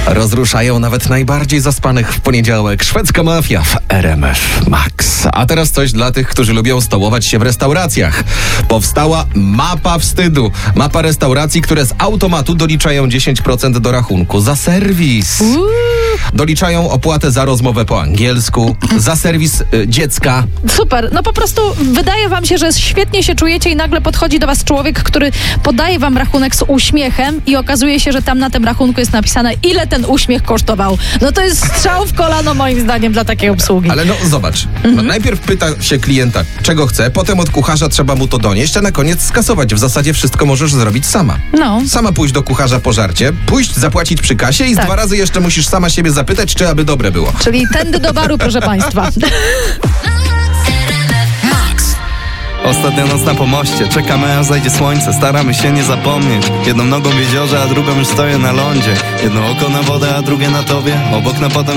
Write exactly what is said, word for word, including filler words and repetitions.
Rozruszają nawet najbardziej zaspanych w poniedziałek. Szwedzka mafia w R M F Max. A teraz coś dla tych, którzy lubią stołować się w restauracjach. Powstała mapa wstydu. Mapa restauracji, które z automatu doliczają dziesięć procent do rachunku za serwis. Uuu. Doliczają opłatę za rozmowę po angielsku, za serwis y, dziecka. Super, no po prostu wydaje wam się, że świetnie się czujecie i nagle podchodzi do was człowiek, który podaje wam rachunek z uśmiechem i okazuje się, że tam na tym rachunku jest napisane, ile ten uśmiech kosztował. No to jest strzał w kolano moim zdaniem dla takiej obsługi. Ale no zobacz, no, najpierw pyta się klienta, czego chce, potem od kucharza trzeba mu to donieść, a na koniec skasować. W zasadzie wszystko możesz zrobić sama. No. Sama pójść do kucharza po żarcie, pójść zapłacić przy kasie i Tak. z dwa razy jeszcze musisz sama siebie zapytać, czy aby dobre było. Czyli tędy do baru, proszę państwa. Ostatnia noc na pomoście, czekamy aż zajdzie słońce. Staramy się nie zapomnieć. Jedną nogą w jeziorze, a drugą już stoję na lądzie. Jedno oko na wodę, a drugie na tobie. Obok na potem